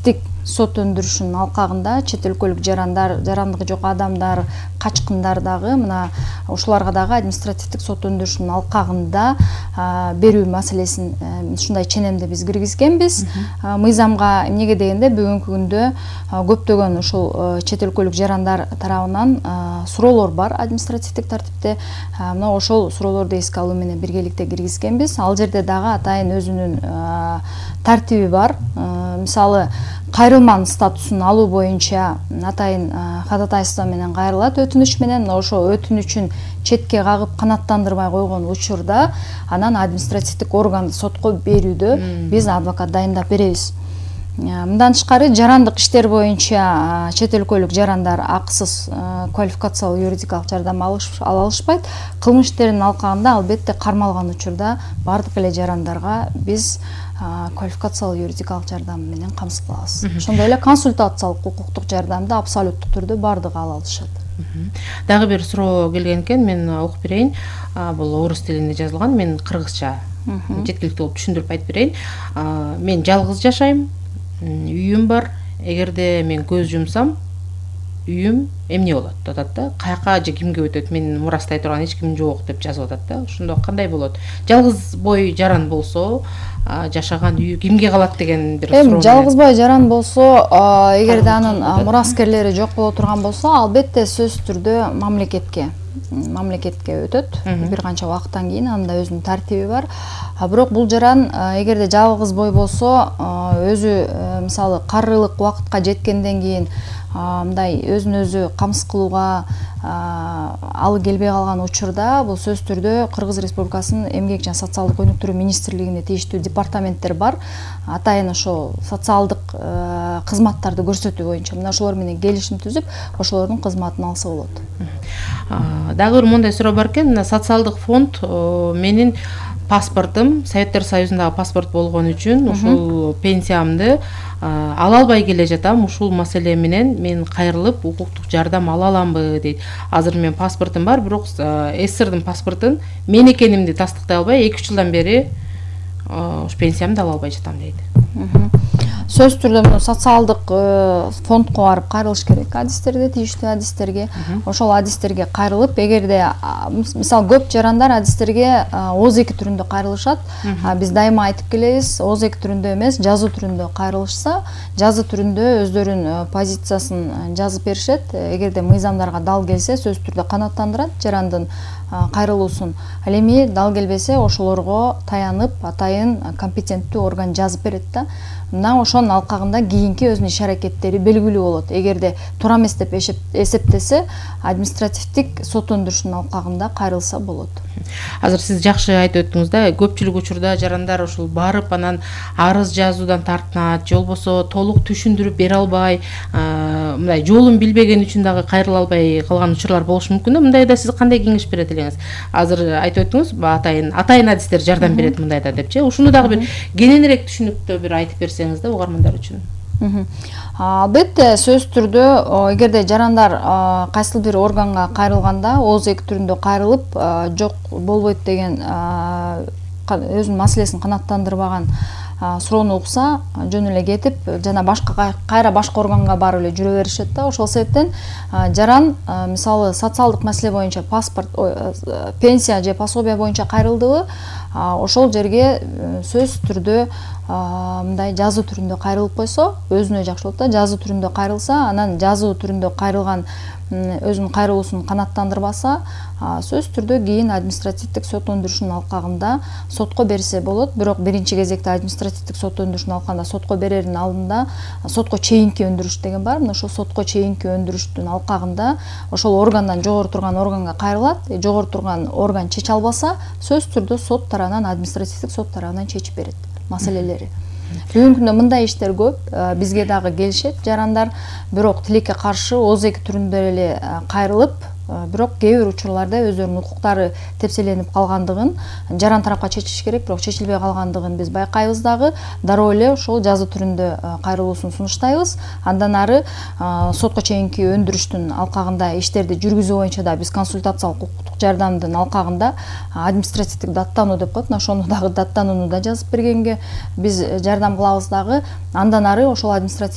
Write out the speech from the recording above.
административдик сот өндүрүшүнүн алкагында чет өлкөлүк жарандар, жарандыгы жок адамдар, качкындар дагы мына ушуларга дагы административдик сот өндүрүшүнүн алкагында берүү маселесин ушундай ченемде биз киргизгенбиз. Мыйзамга эмнеге дегенде бүгүнкү күндө көптөгөн ушул чет өлкөлүк жарандар тарабынан суроолор бар административдик тартипте. Мына ошол суроолорду эске алуу менен биргеликте киргизгенбиз. Ал жерде дагы атайын өзүнүн тартиби бар. Мисалы кайрылманын статусун алуу боюнча атайын ходатайство менен кайрылат өтүнүч менен. Ошо өтүнүчүн четке кагып канааттандырбай койгон учурда анан административдик органды сотко берүүдө биз адвокат дайындап беребиз. Мындан тышкары жарандык иштер боюнча чет өлкөлүк жарандар акысыз квалификациялуу юридикалык жардам ала алышпайт. Кылмыш иштеринин алкагында албетте кармалган учурда бардык эле жарандарга биз квалификациялуу юридикалык жардам менен камсыз кылабыз. Ошондой эле консультациялык укуктук жардамды абсолюттук түрдө бардыгы ала алышат. Дагы бир суроо келген экен, мен окуп берейин. Бул орус тилинде жазылган, мен кыргызча жеткиликтүү болуп түшүндүрүп айтып берейин. Мен жалгыз жашайм, үйүм бар. Эгерде мен көз жумсам, үйүм эмне болот атат да, каяка же кимге өтөт, мен мурастай турган эч ким жок деп жазып атат да. Ошондо кандай болот? Жалгыз бой жаран болсо, жашаган үйү кимге калат деген бир суроо. Жалгыз бой жаран болсо, эгерде анын мураскерлери жок боло турган болсо, албетте сөзсүз түрдө мамлекетке өтөт. Бир канча убакыттан кийин анын да өзүнүн тартиби бар. Бирок бул жаран эгерде жалгыз бой болсо, өзү мисалы карылык убакытка жеткенден кийин мындай өзүн өзү камсыз кылууга алы келбей калган учурда бул сөзсүз түрдө Кыргыз Республикасынын Эмгек жана социалдык өнүктүрүү министрлигине тийиштүү департаменттер бар. Атайын ошо социалдык кызматтарды көрсөтүү боюнча мына ошолор менен келишим түзүп, ошолордун кызматын алса болот. Дагы бир мындай суроо бар экен. Социалдык фонд менин паспортум Советтер Союзундагы паспорт болгон үчүн ушул пенсиямды ала албай келе жатам. Ушул маселе менен мен кайрылып укуктук жардам ала аламбы дейт. Азыр мен паспортум бар, бирок СССРдын паспортун мен экенимди тастыктай албай 2-3 жылдан бери ушу пенсиямды ала албай жатам дейт. Сөзсүз түрдө социалдык фондко барып кайрылыш керек адистерге, тийиштүү адистерге. Ошол адистерге кайрылып, эгерде мисалы көп жарандар адистерге ОЗ2 түрүндө кайрылышат. Биз дайыма айтып келебиз, ОЗ2 түрүндө эмес, жазуу түрүндө кайрылышса, жазуу түрүндө өздөрүнүн позициясын жазып беришет. Эгерде мыйзамдарга дал келсе, сөзсүз түрдө канааттандырат жарандын кайрылуусун. Ал эми дал келбесе, ошолорго таянып, атайын компетенттүү орган жазып берет да. Мына ошонун алкагында кийинки өзүнүн иш аракеттери белгилүү болот. Эгерде туура эмес деп эсептесе, административдик сот өндүрүшүнүн алкагында кайрылса болот. Азыр сиз жакшы айтып өттүңүз да, көпчүлүк учурда жарандар ушул барып анан арыз жазуудан тартынат, же болбосо толук түшүндүрүп бере албай, мындай жолун билбеген үчүн дагы кайрыла албай калган учурлар болушу мүмкүн да. Мындайда сиз кандай кеңеш берет элеңиз? Азыр айтып өттүңүз, атайын адистер жардам берет мындайда депчи. Ушуну дагы бир кененирээк түшүнүктүү бир айтып берсеңиз да угармандар үчүн. Албетте сөзсүз түрдө эгерде жарандар кайсыл бир органга кайрылганда ОЗ2 түрүндө кайрылып жок болбойт деген өзүнүн маселесин канааттандырбаган суроону укса, жөн эле кетип, жана кайра башка органга барып эле жүрө беришет да. Ошол себептен жаран мисалы социалдык маселе боюнча паспорт, пенсия же пособие боюнча кайрылдыбы, ошол жерге сөзсүз түрдө мындай жазуу түрүндө кайрылып койсо, өзүнө жакшы болот да. Жазуу түрүндө кайрылса, анан жазуу түрүндө кайрылган өзүнүн кайрылуусун канааттандырбаса, сөзсүз түрдө кийин административдик сот өндүрүшүнүн алкагында сотко берсе болот. Бирок биринчи кезекте административдик сот өндүрүшүнүн алкагында сотко берердин алдында сотко чейинки өндүрүш деген бар. Мына ошол сотко чейинки өндүрүштүн алкагында ошол органдан жогору турган органга кайрылат. Жогору турган орган чече албаса, сөзсүз түрдө сот тарабынан, административдик сот тарабынан чечип берет маселелери. Бүгүнкү күндө мындай иштер көп, бизге дагы келишет жарандар, бирок тилекке каршы ОЗ2 түрүндө эле кайрылып, бирок кээ бир учурларда өздөрүнүн укуктары тепселенип калгандыгын жаран тарапка чечиш керек, бирок чечилбей калгандыгын биз байкайбыз дагы. Дароо эле ошол жазуу түрүндө кайрылуусун сунуштайбыз. Андан ары сотко чейинки өндүрүштүн алкагында иштерди жүргүзүү боюнча да биз консультациялык укуктук жардамдын алкагында административдик даттануу деп коет. Ошону дагы даттанууну да жазып бергенге биз жардам кылабыз дагы. Андан ары ошол административдик